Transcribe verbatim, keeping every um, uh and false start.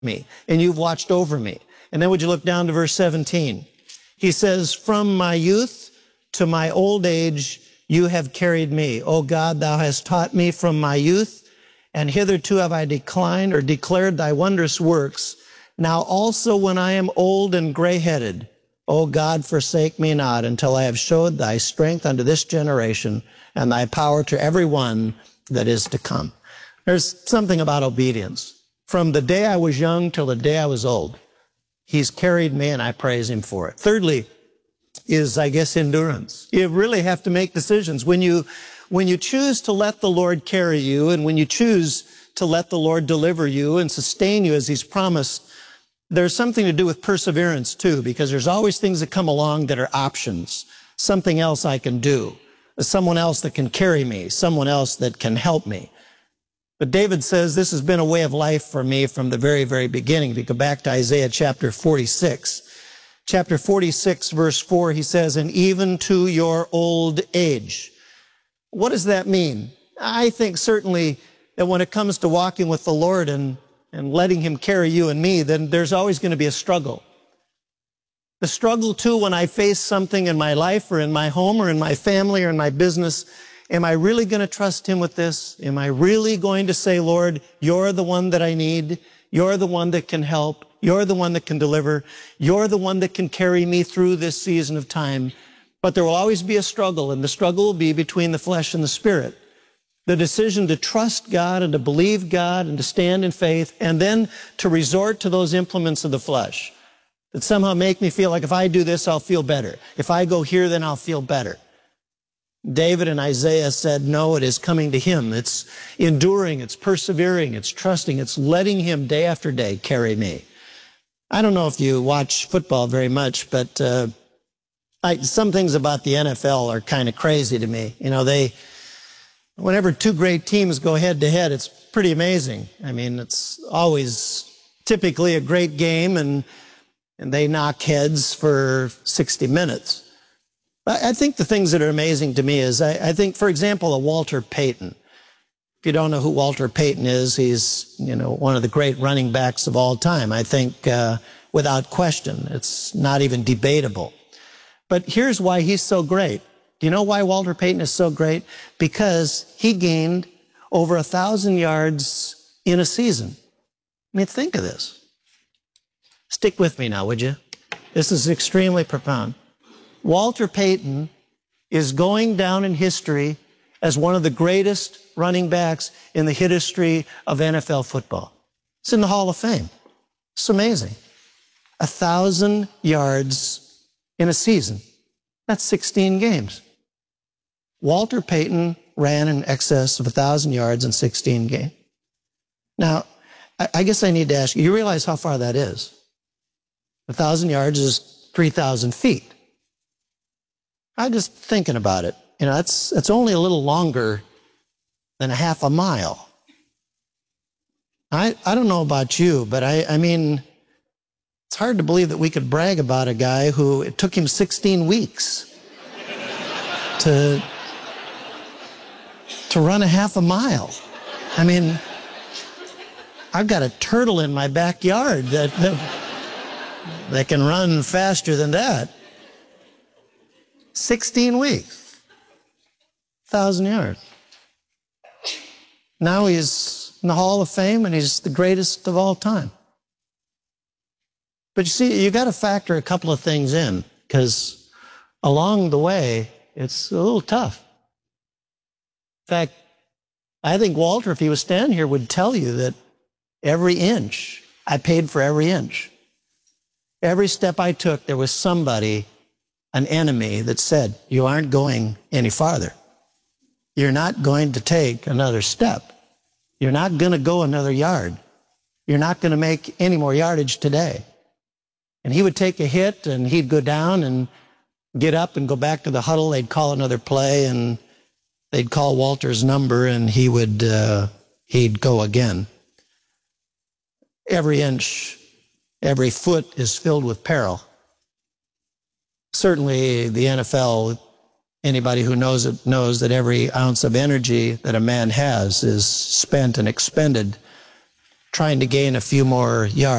me, and you've watched over me. And then would you look down to verse seventeen? He says, from my youth to my old age, you have carried me. O God, thou hast taught me from my youth, and hitherto have I declined or declared thy wondrous works. Now also when I am old and gray-headed, O God, forsake me not until I have showed thy strength unto this generation and thy power to every one that is to come. There's something about obedience. From the day I was young till the day I was old, he's carried me, and I praise him for it. Thirdly is, I guess, endurance. You really have to make decisions. When you, when you choose to let the Lord carry you, and when you choose to let the Lord deliver you and sustain you as he's promised, there's something to do with perseverance too, because there's always things that come along that are options. Something else I can do. Someone else that can carry me. Someone else that can help me. But David says this has been a way of life for me from the very, very beginning. If you go back to Isaiah chapter forty-six. Chapter forty-six, verse four, he says, and even to your old age. What does that mean? I think certainly that when it comes to walking with the Lord and, and letting him carry you and me, then there's always going to be a struggle. The struggle, too, when I face something in my life or in my home or in my family or in my business, am I really going to trust him with this? Am I really going to say, Lord, you're the one that I need. You're the one that can help. You're the one that can deliver. You're the one that can carry me through this season of time. But there will always be a struggle, and the struggle will be between the flesh and the spirit. The decision to trust God and to believe God and to stand in faith, and then to resort to those implements of the flesh that somehow make me feel like if I do this, I'll feel better. If I go here, then I'll feel better. David and Isaiah said, no, it is coming to him. It's enduring, it's persevering, it's trusting, it's letting him day after day carry me. I don't know if you watch football very much, but uh, I, some things about the N F L are kind of crazy to me. You know, they, whenever two great teams go head to head, it's pretty amazing. I mean, it's always typically a great game, and and they knock heads for sixty minutes. I think the things that are amazing to me is, I, I think, for example, a Walter Payton. If you don't know who Walter Payton is, he's, you know, one of the great running backs of all time. I think, uh, without question, it's not even debatable. But here's why he's so great. Do you know why Walter Payton is so great? Because he gained over a thousand yards in a season. I mean, think of this. Stick with me now, would you? This is extremely profound. Walter Payton is going down in history as one of the greatest running backs in the history of N F L football. It's in the Hall of Fame. It's amazing. A thousand yards in a season. That's sixteen games. Walter Payton ran in excess of a thousand yards in sixteen games. Now, I guess I need to ask you, you realize how far that is? A thousand yards is three thousand feet. I'm just thinking about it. You know, that's, that's only a little longer than a half a mile. I, I don't know about you, but I, I mean, it's hard to believe that we could brag about a guy who, it took him sixteen weeks to, to run a half a mile. I mean, I've got a turtle in my backyard that, that, that can run faster than that. sixteen weeks, thousand yards. Now he's in the Hall of Fame, and he's the greatest of all time. But you see, you got to factor a couple of things in, because along the way, it's a little tough. In fact, I think Walter, if he was standing here, would tell you that every inch, I paid for every inch. Every step I took, there was somebody, an enemy, that said, you aren't going any farther. You're not going to take another step. You're not going to go another yard. You're not going to make any more yardage today. And he would take a hit, and he'd go down and get up and go back to the huddle. They'd call another play, and they'd call Walter's number, and he would, uh, he'd go again. Every inch, every foot is filled with peril. Certainly the N F L, anybody who knows it knows that every ounce of energy that a man has is spent and expended trying to gain a few more yards.